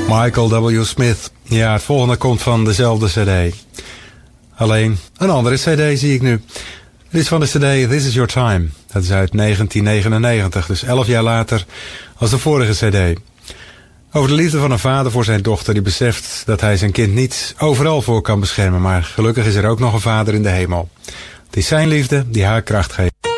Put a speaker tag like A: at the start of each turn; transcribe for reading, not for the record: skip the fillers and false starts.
A: Michael W. Smith. Ja, het volgende komt van dezelfde cd. Alleen een andere cd zie ik nu. Het is van de cd This Is Your Time. Dat is uit 1999, dus 11 jaar later als de vorige cd. Over de liefde van een vader voor zijn dochter die beseft dat hij zijn kind niet overal voor kan beschermen. Maar gelukkig is er ook nog een vader in de hemel. Het is zijn liefde die haar kracht geeft.